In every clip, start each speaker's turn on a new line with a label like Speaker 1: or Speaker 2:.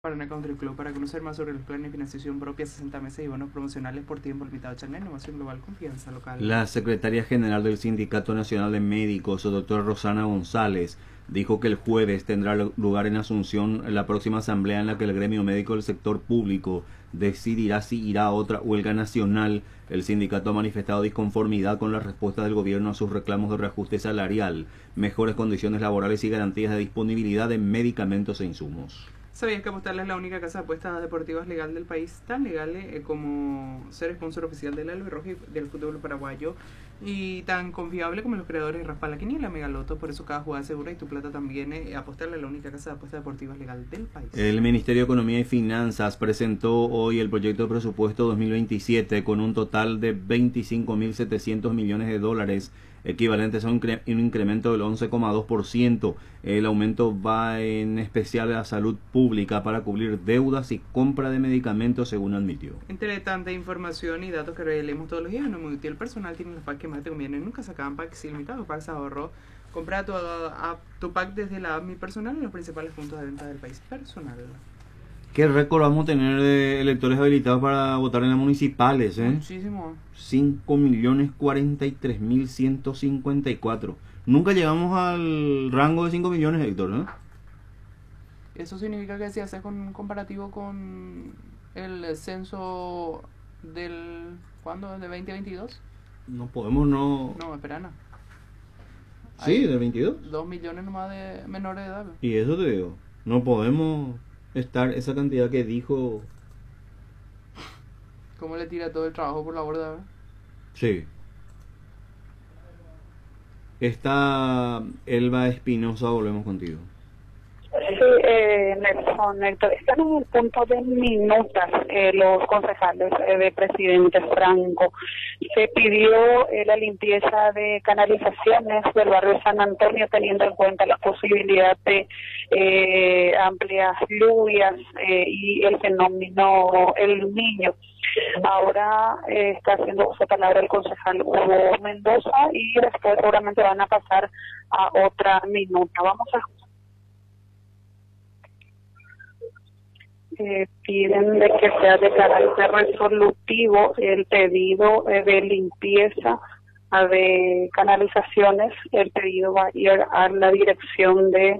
Speaker 1: Paraná Country Club. Para conocer más sobre los planes de financiación propia, 60 meses y bonos promocionales por tiempo limitado. Channel Innovación Global, confianza local.
Speaker 2: La secretaria general del Sindicato Nacional de Médicos, doctora Rosana González, dijo que el jueves tendrá lugar en Asunción la próxima asamblea en la que el gremio médico del sector público decidirá si irá a otra huelga nacional. El sindicato ha manifestado disconformidad con la respuesta del gobierno a sus reclamos de reajuste salarial, mejores condiciones laborales y garantías de disponibilidad de medicamentos e insumos.
Speaker 1: ¿Sabías que Apostal es la única casa de apuestas deportivas legal del país? Tan legal como ser sponsor oficial del Albirroja y del fútbol paraguayo, y tan confiable como los creadores de Rafa La Quiniela, Megaloto. Por eso cada jugada es segura y tu plata también. Apostal es la única casa de apuestas deportivas legal del país.
Speaker 2: El Ministerio de Economía y Finanzas presentó hoy el proyecto de presupuesto 2027 con un total de 25.700 millones de dólares, equivalentes a un incremento del 11,2%. El aumento va en especial a la salud pública para cubrir deudas y compra de medicamentos, según admitió.
Speaker 1: Entre tanta información y datos que leemos todos los días, no es muy útil. El personal tiene los packs que más te convienen. Nunca sacaban packs ilimitados, packs ahorro. Compra tu pack desde la app Mi Personal en los principales puntos de venta del país. Personal.
Speaker 2: ¿Qué récord vamos a tener de electores habilitados para votar en las municipales?
Speaker 1: Muchísimo.
Speaker 2: 5.043.154. Nunca llegamos al rango de 5 millones, Héctor, ¿no?
Speaker 1: Eso significa que si haces con comparativo con el censo del... ¿Cuándo? ¿De 2022?
Speaker 2: No podemos, no...
Speaker 1: No, espera, no.
Speaker 2: Sí, del 22.
Speaker 1: 2 millones nomás de menores de edad.
Speaker 2: Y eso te digo, no podemos estar esa cantidad que dijo...
Speaker 1: ¿Cómo le tira todo el trabajo por la borda?
Speaker 2: Sí. Está Elba Espinosa, volvemos contigo.
Speaker 3: Sí, Nelson, Héctor, están en el punto de minutas los concejales de Presidente Franco. Se pidió la limpieza de canalizaciones del barrio San Antonio, teniendo en cuenta la posibilidad de amplias lluvias y el fenómeno El Niño. Ahora está haciendo uso de palabra el concejal Hugo Mendoza y después seguramente van a pasar a otra minuta. Vamos a piden de que sea de carácter resolutivo el pedido de limpieza de canalizaciones. El pedido va a ir a la dirección de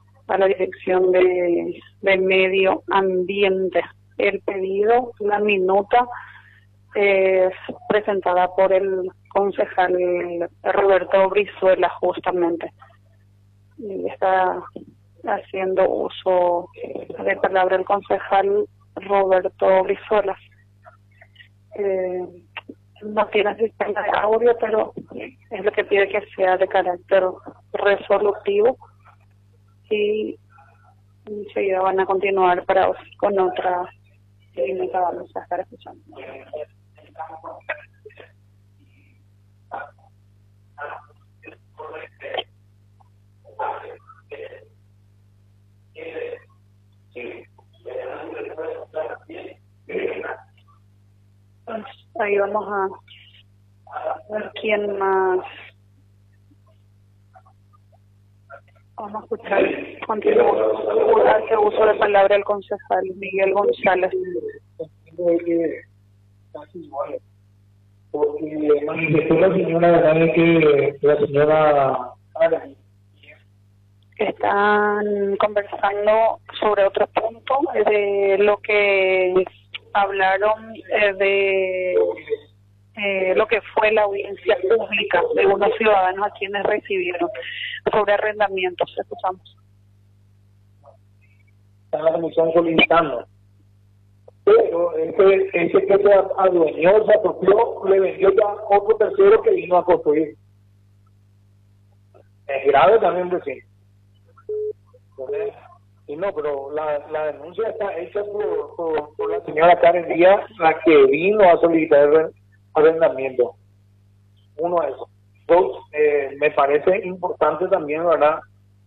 Speaker 3: medio ambiente. El pedido, la minuta, es presentada por el concejal Roberto Brizuela, justamente. Y está haciendo uso de palabra el concejal Roberto Brizuela. No tiene sistema de audio, pero es lo que pide que sea de carácter resolutivo, y enseguida van a continuar con otra línea. Vamos a estar escuchando. Pues ahí vamos a ver quién más. Vamos a escuchar. Continúa. Hace uso de palabra el concejal Miguel González.
Speaker 4: Porque manifestó la señora que la señora
Speaker 3: están conversando sobre otro punto de lo que hablaron de lo que fue la audiencia pública de unos ciudadanos a quienes recibieron sobre arrendamientos. Escuchamos.
Speaker 4: Está la comisión solicitando, pero ese que se adueñó, se apropió, le vendió ya otro tercero que vino a construir. Es grave también decir. Y no, pero la denuncia está hecha por la señora Karen Díaz, la que vino a solicitar arrendamiento. Uno, eso. Dos, me parece importante también, ¿verdad?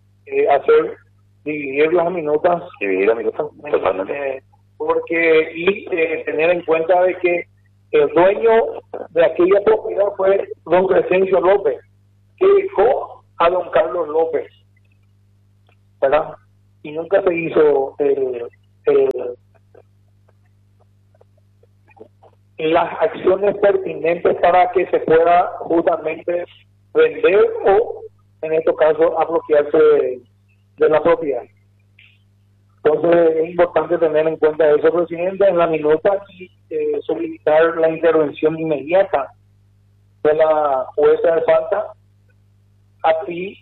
Speaker 4: Dividir las minutas. Totalmente. Porque tener en cuenta de que el dueño de aquella propiedad fue don Crescencio López, que dejó a don Carlos López, ¿verdad? Y nunca se hizo las acciones pertinentes para que se pueda justamente vender o, en este caso, apropiarse de la propiedad. Entonces es importante tener en cuenta eso, presidente, en la minuta y solicitar la intervención inmediata de la jueza de falta, así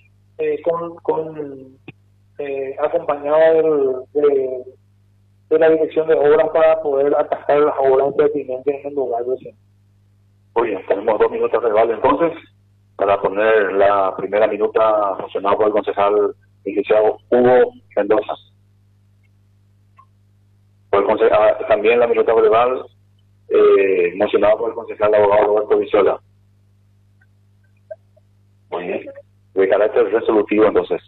Speaker 4: acompañado de la dirección de obras para poder atacar las obras pertinentes en el lugar, presidente.
Speaker 5: Muy bien, tenemos 2 minutos de vale entonces para poner la primera minuta mocionada por el concejal licenciado Hugo Mendoza. También la minuta verbal mocionada por el concejal abogado Roberto Viciola. Muy bien, de carácter resolutivo entonces.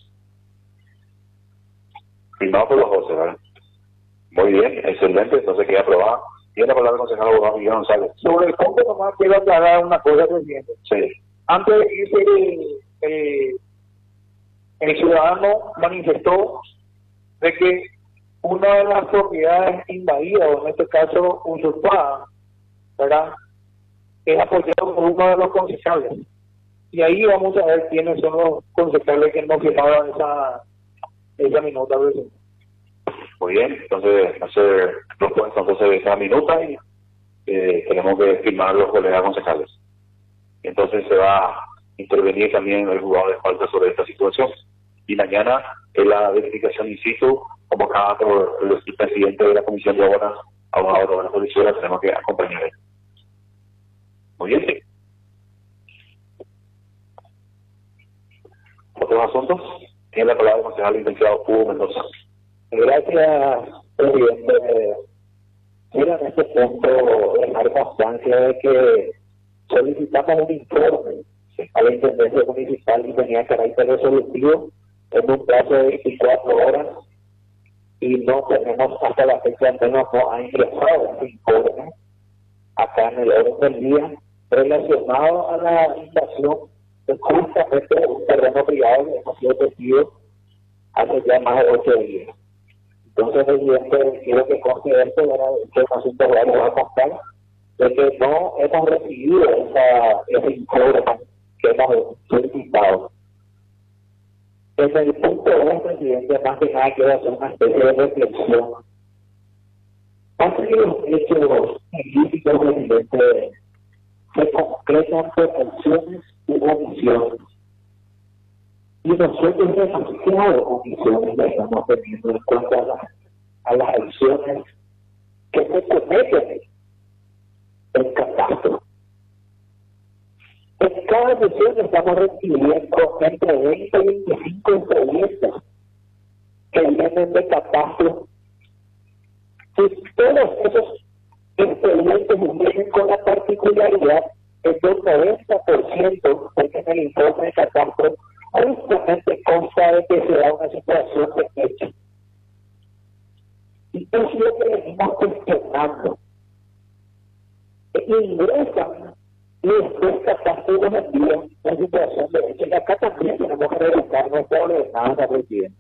Speaker 5: Firmado por los 12, ¿verdad? Muy bien, excelente, entonces queda aprobada. Tiene la palabra el concejal abogado Miguel González.
Speaker 4: Sobre el fondo nomás quiero aclarar una cosa, presidente.
Speaker 5: Sí.
Speaker 4: Antes de irse, el ciudadano manifestó de que una de las propiedades invadidas, o en este caso usurpada, ¿verdad?, es apoyado por uno de los concejales. Y ahí vamos a ver quiénes son los concejales que no firmaron esa minuta, presidente.
Speaker 5: Muy bien, entonces hacer propuesta entonces de esa minuta y tenemos que firmar los colegas concejales. Entonces se va a intervenir también el juzgado de falta sobre esta situación. Y mañana es la verificación in situ convocada por el presidente de la Comisión de Obras, abogado Roberto Viciola, tenemos que acompañar. Muy bien. ¿Otros asuntos? Tiene la palabra el concejal licenciado Hugo Mendoza.
Speaker 6: Gracias, presidente. Quiero en este punto dejar constancia de que solicitamos un informe a la Intendencia Municipal y tenía carácter resolutivo en un plazo de 24 horas y no tenemos hasta la fecha, al menos no ha ingresado ese informe acá en el orden del día relacionado a la invasión de justamente un terreno privado que hemos sido testigos hace ya más de 8 días. Entonces, presidente, quiero que conste esto, que es un asunto real, va a constar de que no hemos recibido ese informe que hemos solicitado. En el punto 2, presidente, más que nada quiero hacer una especie de reflexión. Hace que los hechos ilícitos, presidente, se concretan por acciones y omisiones. Y nosotros demasiado omisiones le estamos teniendo en cuanto a las acciones que se cometen en catastro. En cada sesión estamos recibiendo entre 20 y 25 expedientes que vienen de catastro. Y todos esos expedientes vienen con la particularidad de que un 90%, porque en el informe de catastro justamente consta de que se da una situación de hecho. Y eso es lo que venimos cuestionando. Ingresan y después catastro nos envían una situación de hecho. Y acá también tenemos que revisar nuestra ordenanza, presidente.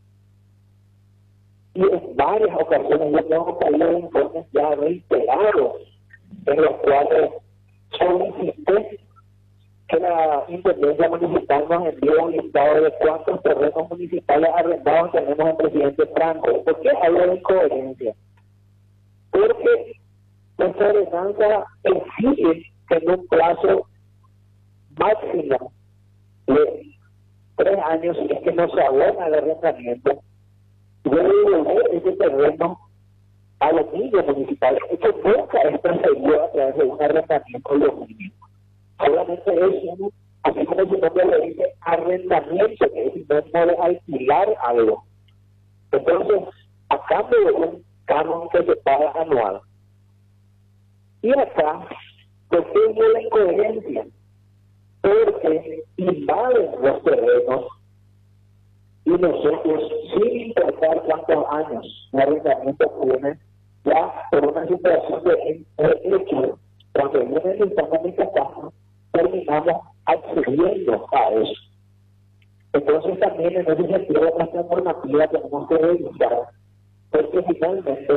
Speaker 6: Y en varias ocasiones yo tengo caído informes ya reiterados en los cuales solicité que la Intendencia Municipal nos envíe un listado de cuántos terrenos municipales arrendados tenemos en Presidente Franco. ¿Por qué hablo de incoherencia? Porque nuestra ordenanza exige que en un plazo máximo de 3 años, si es que no se abona el arrendamiento, debe devolver ese terreno a los niños municipales. Esto nunca es perseguido a través de un arrendamiento de los niños. Solamente es un, así como su nombre le dice, arrendamiento, que es sinónimo de alquilar algo. Entonces, a cambio de un canon que se paga anual. Y acá, pues es la incoherencia, porque invaden los terrenos y nosotros, sin importar cuántos años de arrendamiento tienen, ya por una situación de hecho, cuando viene el informe de catastro, terminamos accediendo a eso. Entonces también en ese sentido nuestra normativa tenemos que revisar porque finalmente